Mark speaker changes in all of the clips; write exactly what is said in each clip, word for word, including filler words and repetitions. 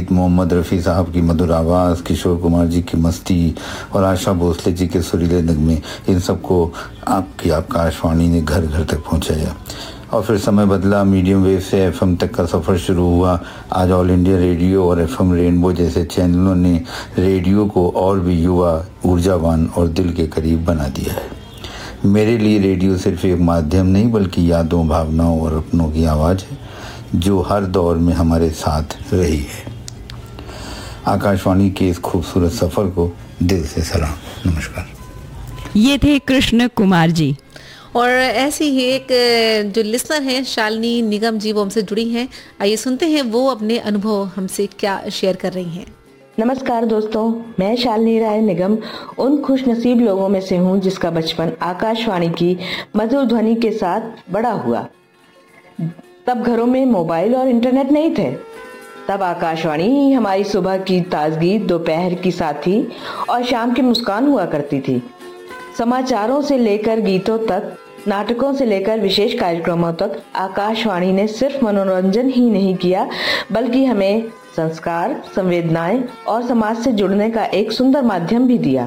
Speaker 1: गीत, मोहम्मद रफ़ी साहब की मधुर आवाज़, किशोर कुमार जी की मस्ती और आशा भोसले जी के सुरीले नगमे, इन सबको आपकी आकाशवाणी ने घर घर तक पहुंचाया। और फिर समय बदला, मीडियम वेव से एफएम तक का सफ़र शुरू हुआ। आज ऑल इंडिया रेडियो और एफएम रेनबो जैसे चैनलों ने रेडियो को और भी युवा, ऊर्जावान और दिल के करीब बना दिया है। मेरे लिए रेडियो सिर्फ एक माध्यम नहीं बल्कि यादों, भावनाओं और अपनों की आवाज़ है जो हर दौर में हमारे साथ रही है। आकाशवाणी के इस खूबसूरत सफ़र को दिल से सलाम, नमस्कार।
Speaker 2: ये थे कृष्ण कुमार जी।
Speaker 3: और ऐसी ही एक जो लिसनर हैं शालिनी निगम जी, वो हमसे जुड़ी हैं। आइए सुनते हैं वो अपने अनुभव हमसे क्या शेयर कर रही हैं।
Speaker 4: नमस्कार दोस्तों, मैं शालिनी राय निगम उन खुशनसीब लोगों में से हूँ जिसका बचपन आकाशवाणी की मधुर ध्वनि के साथ बड़ा हुआ। तब घरों में मोबाइल और इंटरनेट नहीं थे। तब आकाशवाणी ही हमारी सुबह की ताजगी, दोपहर की साथी और शाम की मुस्कान हुआ करती थी। समाचारों से लेकर गीतों तक, नाटकों से लेकर विशेष कार्यक्रमों तक आकाशवाणी ने सिर्फ मनोरंजन ही नहीं किया बल्कि हमें संस्कार, संवेदनाएं और समाज से जुड़ने का एक सुंदर माध्यम भी दिया।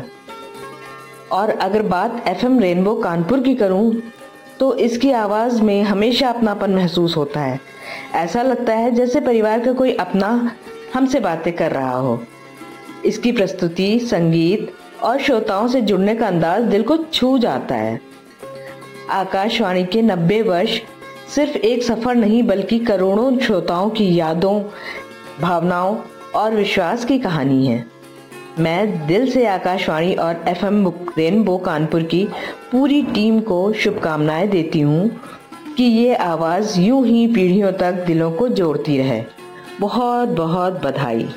Speaker 4: और अगर बात एफएम रेनबो कानपुर की करूं तो इसकी आवाज में हमेशा अपनापन महसूस होता है। ऐसा लगता है जैसे परिवार का कोई अपना हमसे बातें कर रहा हो। इसकी प्रस्तुति, संगीत और श्रोताओं से जुड़ने का अंदाज दिल को छू जाता है। आकाशवाणी के नब्बे वर्ष सिर्फ एक सफर नहीं बल्कि करोड़ों श्रोताओं की यादों, भावनाओं और विश्वास की कहानी है। मैं दिल से आकाशवाणी और एफएम रेनबो कानपुर की पूरी टीम को शुभकामनाएं देती हूँ कि ये आवाज़ यूं ही पीढ़ियों तक दिलों को जोड़ती रहे। बहुत बहुत बधाई।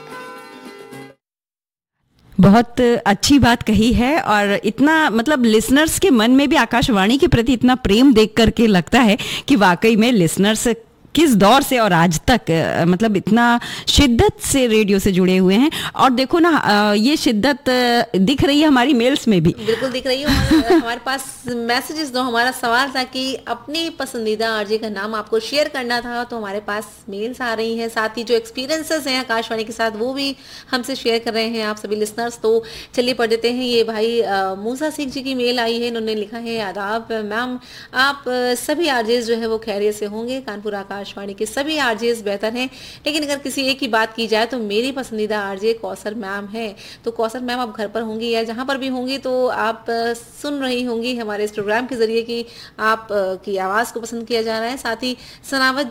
Speaker 2: बहुत अच्छी बात कही है। और इतना मतलब लिसनर्स के मन में भी आकाशवाणी के प्रति इतना प्रेम देख करके लगता है कि वाकई में लिसनर्स किस दौर से और आज तक मतलब इतना शिद्दत से रेडियो से जुड़े हुए हैं। और देखो ना, ये शिद्दत दिख रही है हमारी मेल्स में भी।
Speaker 3: बिल्कुल दिख रही है। और हमारे पास मैसेजेस, दो हमारा सवाल था कि अपनी पसंदीदा आरजे का नाम आपको शेयर करना था, तो हमारे पास मेल्स आ रही हैं। साथ ही जो एक्सपीरियंसेस हैं आकाशवाणी के साथ वो भी हमसे शेयर कर रहे हैं आप सभी लिसनर्स। तो चलिए पढ़ देते हैं। ये भाई मूसा सिंह जी की मेल आई है। इन्होंने लिखा है, आदाब मैम, आप सभी आरजेस जो है वो खैरियत से होंगे। कानपुर आकाशवाणी के सभी आरजेस बेहतर हैं, लेकिन अगर किसी एक की बात की जाए तो मेरी पसंदीदा आरजे कौसर मैम है। तो कौसर मैम आप घर पर होंगी या जहां पर भी होंगी तो आप सुन रही होंगी हमारे इस प्रोग्राम के जरिए कि आप की आवाज़ को पसंद किया जा रहा है। साथ ही सनावत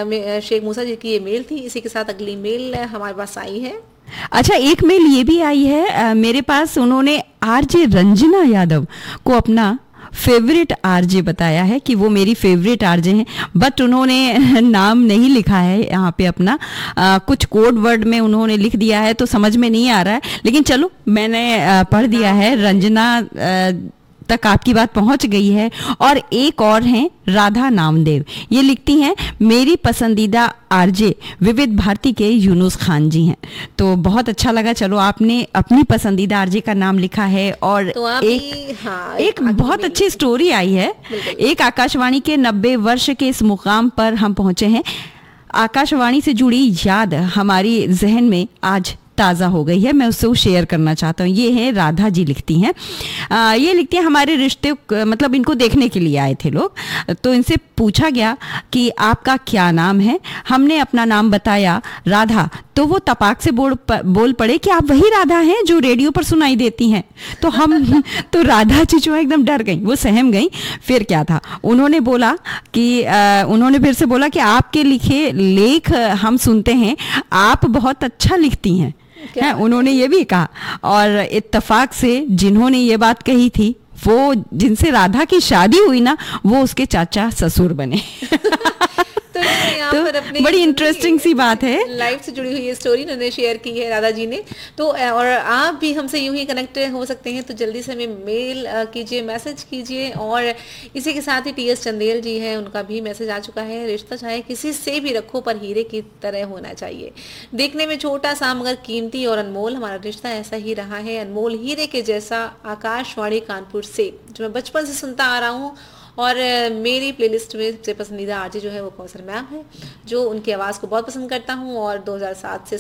Speaker 3: शेख मूसा जी की ये मेल थी। इसी के साथ अगली मेल हमारे पास आई है।
Speaker 2: अच्छा, एक मेल ये भी आई है आ, मेरे पास। उन्होंने आरजे रंजना यादव को अपना फेवरेट आरजे बताया है कि वो मेरी फेवरेट आरजे हैं, बट उन्होंने नाम नहीं लिखा है यहाँ पे अपना। आ, कुछ कोड वर्ड में उन्होंने लिख दिया है तो समझ में नहीं आ रहा है, लेकिन चलो मैंने आ, पढ़ दिया है। रंजना आ, तक आपकी बात पहुंच गई है। और एक और हैं राधा नामदेव, ये लिखती हैं, मेरी पसंदीदा आरजे विविध भारती के यूनुस खान जी हैं। तो बहुत अच्छा लगा। चलो आपने अपनी पसंदीदा आरजे का नाम लिखा है। और
Speaker 3: तो
Speaker 2: एक,
Speaker 3: हाँ,
Speaker 2: एक, एक बहुत अच्छी स्टोरी आई है। एक आकाशवाणी के नब्बे वर्ष के इस मुकाम पर हम पहुंचे हैं। आकाशवाणी से जुड़ी याद हमारी जहन में आज ताज़ा हो गई है। मैं उससे शेयर करना चाहता हूँ। ये है राधा जी लिखती हैं। आ, ये लिखती हैं, हमारे रिश्ते मतलब इनको देखने के लिए आए थे लोग, तो इनसे पूछा गया कि आपका क्या नाम है। हमने अपना नाम बताया राधा, तो वो तपाक से बोल बोल पड़े कि आप वही राधा हैं जो रेडियो पर सुनाई देती हैं। तो हम तो राधा जी जो है एकदम डर गई, वो सहम गई। फिर क्या था, उन्होंने बोला कि आ, उन्होंने फिर से बोला कि आपके लिखे लेख हम सुनते हैं, आप बहुत अच्छा लिखती हैं। है, उन्होंने ये भी कहा। और इत्तेफाक से जिन्होंने ये बात कही थी, वो जिनसे राधा की शादी हुई ना, वो उसके चाचा ससुर बने।
Speaker 3: तो यहाँ
Speaker 2: तो
Speaker 3: पर अपनी
Speaker 2: बड़ी इंटरेस्टिंग सी बात है,
Speaker 3: लाइफ से जुड़ी हुई ये स्टोरी उन्होंने शेयर की है राधा जी ने। तो और आप भी हमसे यूं ही कनेक्ट हो सकते हैं, तो जल्दी से हमें मेल कीजिए, मैसेज कीजिए। और इसी के साथ ही टी एस चंदेल जी हैं, उनका भी मैसेज आ चुका है। रिश्ता चाहे किसी से भी रखो पर हीरे की तरह होना चाहिए। देखने में छोटा सा मगर कीमती और अनमोल हमारा रिश्ता ऐसा ही रहा है, अनमोल हीरे के जैसा। आकाशवाणी कानपुर से जो मैं बचपन से सुनता आ रहा हूँ, और मेरी प्लेलिस्ट में सबसे पसंदीदा आरजे जो है वो कौसर मैम है, जो उनकी आवाज़ को बहुत पसंद करता हूँ। और दो हज़ार सात से